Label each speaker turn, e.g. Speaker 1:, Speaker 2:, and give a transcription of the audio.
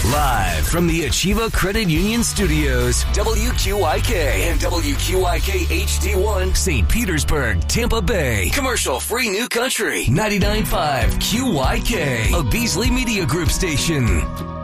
Speaker 1: Live from the Achieva Credit Union Studios, WQIK and WQIK HD1, St. Petersburg, Tampa Bay. Commercial-free New Country, 99.5 QYK, a Beasley Media Group station.